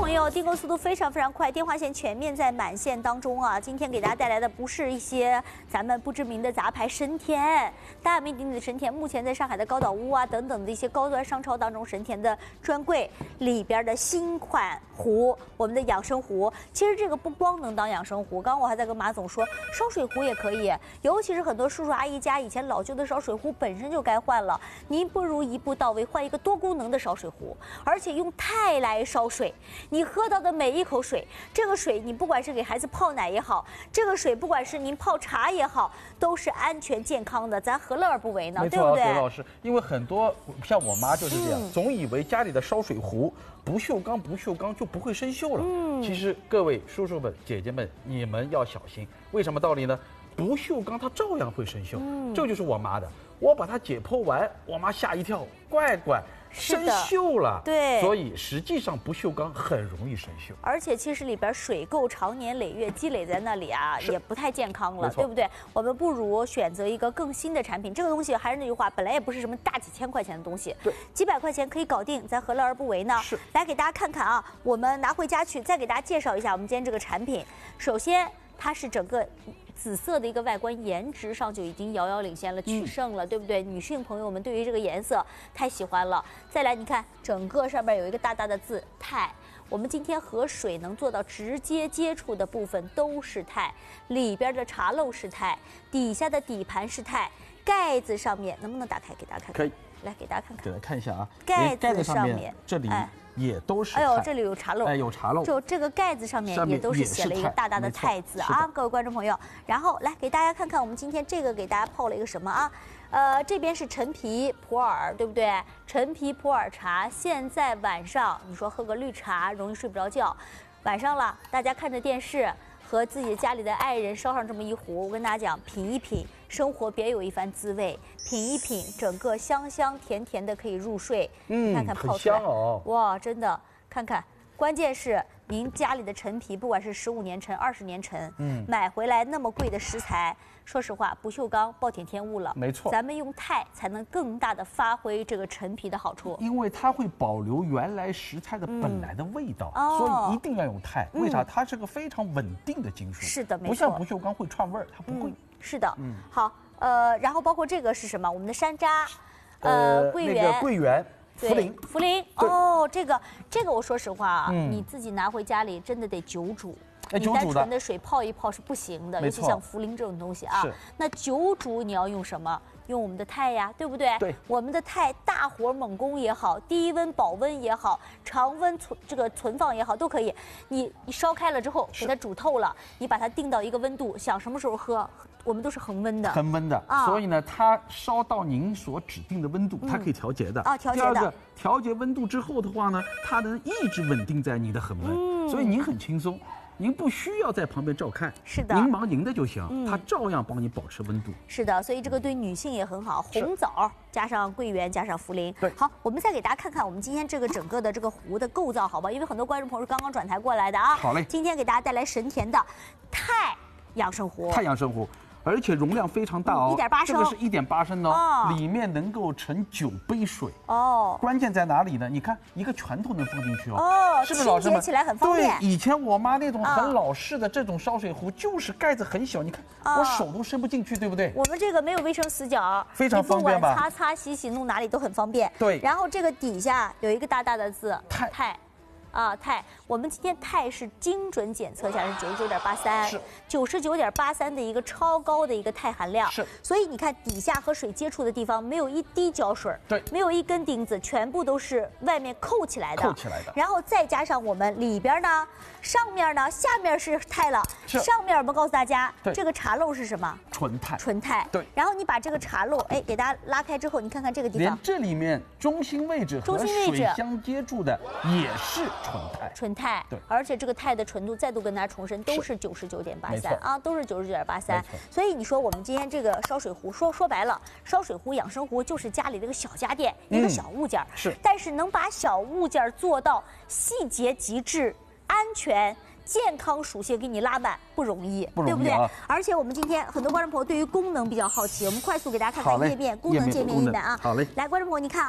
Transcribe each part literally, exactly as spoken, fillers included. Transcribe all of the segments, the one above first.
朋友，订购速度非常非常快，电话线全面在满线当中啊！今天给大家带来的不是一些咱们不知名的杂牌，神田大名鼎鼎的神田，目前在上海的高岛屋啊等等的一些高端商超当中，神田的专柜里边的新款壶，我们的养生壶。其实这个不光能当养生壶，刚刚我还在跟马总说，烧水壶也可以，尤其是很多叔叔阿姨家以前老旧的烧水壶本身就该换了，您不如一步到位换一个多功能的烧水壶，而且用钛来烧水。你喝到的每一口水，这个水你不管是给孩子泡奶也好，这个水不管是您泡茶也好，都是安全健康的，咱何乐而不为呢？对不对？ 没错，刘老师，因为很多像我妈就是这样，嗯、总以为家里的烧水壶不锈钢不锈钢就不会生锈了。嗯，其实各位叔叔们姐姐们，你们要小心。为什么道理呢？不锈钢它照样会生锈。嗯，这就是我妈的，我把它解剖完，我妈吓一跳，乖乖。生锈了， 对， 所以实际上不锈钢很容易生锈， 而且其实里边水垢常年累月积累在那里啊，也不太健康了，对不对？我们不如选择一个更新的产品。这个东西还是那句话，本来也不是什么大几千块钱的东西， 对， 几百块钱可以搞定，咱何乐而不为呢？ 是， 来给大家看看啊，我们拿回家去，再给大家介绍一下我们今天这个产品。首先，它是整个紫色的一个外观，颜值上就已经遥遥领先了，取胜了，嗯、对不对？女性朋友们对于这个颜色太喜欢了。再来，你看整个上面有一个大大的字钛，我们今天和水能做到直接接触的部分都是钛，里边的茶漏是钛，底下的底盘是钛，盖子上面能不能打开给大家看看？ 可以， 来给大家看看， 给大家看一下啊， 盖子上面这里。哎也都是， 哎呦，这里有茶漏， 哎，有茶漏， 就这个盖子上面也都是写了一个大大的钛字啊，各位观众朋友。然后来给大家看看，我们今天这个给大家泡了一个什么啊？呃，这边是陈皮普洱，对不对？陈皮普洱茶，现在晚上你说喝个绿茶容易睡不着觉，晚上了，大家看着电视。和自己家里的爱人烧上这么一壶，我跟大家讲，品一品，生活别有一番滋味。品一品，整个香香甜甜的，可以入睡。 嗯， 看看泡出来， 很香哦， 哇，真的，看看。关键是您家里的陈皮，不管是十五年陈、二十年陈，嗯，买回来那么贵的食材，说实话，不锈钢暴殄天物了。 没错， 咱们用钛才能更大的发挥这个陈皮的好处， 因为它会保留原来食材的本来的味道，嗯、所以一定要用钛。为啥？它是个非常稳定的金属。 是的，没错。 不像不锈钢会串味儿，它不会。 嗯、是的，嗯，好，呃，然后包括这个是什么？我们的山楂，呃，桂圆， 那个桂圆。茯苓， 茯苓哦，这个这个我说实话啊，嗯、你自己拿回家里真的得久煮， 哎、 你单纯的水泡一泡是不行的，尤其像茯苓这种东西啊。那久煮你要用什么？用我们的钛呀，对不对？ 对， 我们的钛大火猛攻也好，低温保温也好，常温存这个存放也好，都可以。你你烧开了之后，给它煮透了，你把它定到一个温度，想什么时候喝，我们都是恒温的。 恒温的啊，所以呢，它烧到您所指定的温度，它可以调节的啊，调节的。 第二个，调节温度之后的话呢，它能一直稳定在你的恒温，嗯、所以您很轻松。您不需要在旁边照看， 是的， 您忙您的就行，嗯、它照样帮你保持温度。 是的，所以这个对女性也很好。红枣加上桂圆加上茯苓， 对， 好，我们再给大家看看我们今天这个整个的这个壶的构造，好吧？因为很多观众朋友是刚刚转台过来的啊。 好嘞， 今天给大家带来神田的钛养生壶， 钛养生壶。而且容量非常大哦， 一点八升， 这个是一点八升的哦，里面能够盛九杯水哦。关键在哪里呢？你看一个拳头能放进去哦， 哦， 是不是老师们？ 清洁起来很方便。 对，以前我妈那种很老式的这种烧水壶，就是盖子很小，你看我手都伸不进去，对不对？ 我们这个没有卫生死角， 非常方便吧？ 不管擦擦洗洗弄哪里都很方便。 对， 然后这个底下有一个大大的字钛钛。啊，钛，我们今天钛是精准检测下是九十九点八三， 是九十九点八三的一个超高的一个钛含量， 是。 所以你看底下和水接触的地方没有一滴胶水， 对， 没有一根钉子，全部都是外面扣起来的， 扣起来的。 然后再加上我们里边呢，上面呢，下面是钛了， 是。 上面我们告诉大家， 对， 这个茶漏是什么？ 纯钛， 纯钛。 对。 然后你把这个茶漏，哎，给大家拉开之后，你看看这个地方， 连这里面中心位置和水相接触的也是纯钛， 纯钛。 对， 而且这个钛的纯度再度跟大家重申，都是九十九点八三啊，都是九十九点八三。所以你说我们今天这个烧水壶，说说白了，烧水壶、养生壶就是家里的一个小家电，一个小物件、嗯、 是。 但是能把小物件做到细节极致、安全。健康属性给你拉满不容易， 不容易啊、 对不对？而且我们今天很多观众朋友对于功能比较好奇，我们快速给大家看看页面功能界面一版啊。 好嘞， 来，观众朋友你看啊，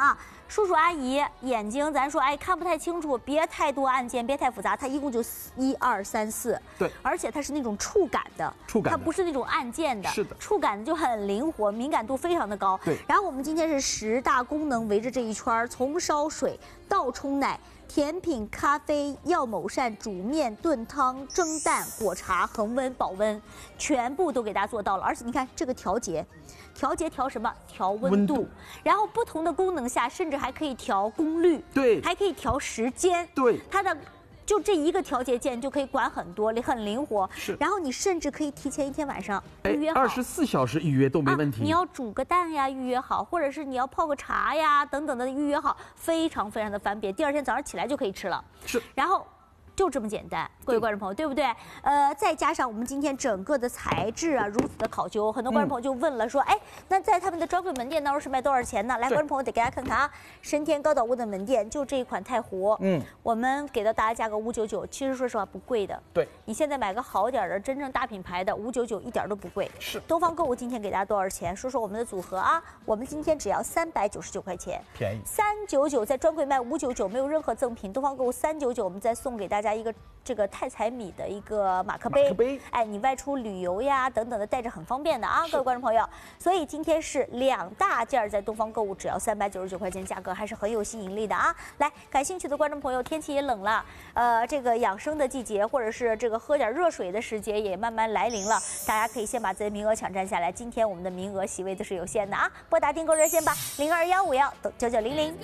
叔叔阿姨眼睛，咱说哎看不太清楚，别太多按键，别太复杂，它一共就一二三四， 对， 而且它是那种触感的， 触感的它不是那种按键的， 是的， 触感的就很灵活，敏感度非常的高。 对， 然后我们今天是十大功能围着这一圈，从烧水到冲奶。甜品、咖啡、药某膳、煮面、炖汤、蒸蛋、果茶、恒温、保温，全部都给大家做到了。而且你看这个调节，调节调什么？调温度。 温度然后不同的功能下，甚至还可以调功率， 对， 还可以调时间， 对， 它的。就这一个调节键就可以管很多，很灵活。 是， 然后你甚至可以提前一天晚上预约好， 二十四小时预约都没问题、 啊。你要煮个蛋呀，预约好，或者是你要泡个茶呀，等等的预约好，非常非常的方便。第二天早上起来就可以吃了。 是， 然后。就这么简单，各位观众朋友，对不对？呃，再加上我们今天整个的材质啊，如此的考究，很多观众朋友就问了，说，哎，那在他们的专柜门店当中是卖多少钱呢？来，观众朋友得给大家看看啊，神田高岛屋的门店就这一款太湖，嗯，我们给到大家价格五九九，其实说实话不贵的。 对， 你现在买个好点的，真正大品牌的五九九一点都不贵。 是， 东方购物今天给大家多少钱？说说我们的组合啊，我们今天只要三百九十九块钱， 便宜。 三九九在专柜卖五九九，没有任何赠品。东方购物三九九，我们再送给大家一个这个。太彩米的一个马克杯， 马克杯， 哎，你外出旅游呀等等的带着很方便的啊，各位观众朋友。所以今天是两大件在东方购物只要三百九十九块钱，价格还是很有吸引力的啊。来，感兴趣的观众朋友，天气也冷了，呃，这个养生的季节或者是这个喝点热水的时节也慢慢来临了，大家可以先把自己的名额抢占下来。今天我们的名额席位都是有限的啊，拨打订购热线吧，零二幺五幺九九零零。